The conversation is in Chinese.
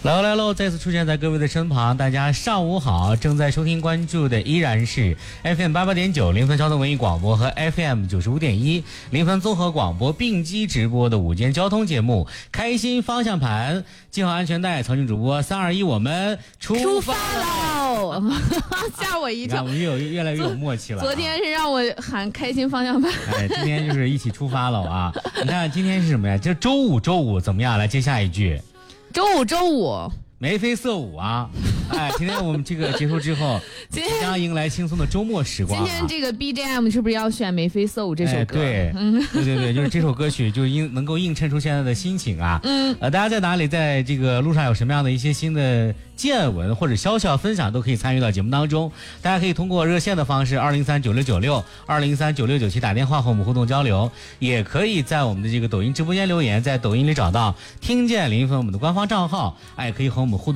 来喽！再次出现在各位的身旁，大家上午好！正在收听关注的依然是 FM 88.9临汾交通文艺广播和 FM 95.1临汾综合广播并机直播的午间交通节目《开心方向盘》，系好安全带，曹静主播3、2、1，我们出发喽！ 吓我一跳， 我们越来越有默契了。 昨天是让我喊开心方向盘， 今天就是一起出发了啊！你看今天是什么呀？这周五怎么样？来接下一句。 周五眉飞色舞啊！今天我们这个结束之后，即将迎来轻松的周末时光。 今天这个 BGM 是不是要选《眉飞色舞》这首歌？ 对，就是这首歌曲，就是能够映衬出现在的心情啊。大家在哪里，在这个路上有什么样的一些新的见闻或者消息要分享，都可以参与到节目当中。大家可以通过热线的方式2039696，2039697打电话和我们互动交流，也可以在我们的这个抖音直播间留言，在抖音里找到听见临汾我们的官方账号，可以和我们互动。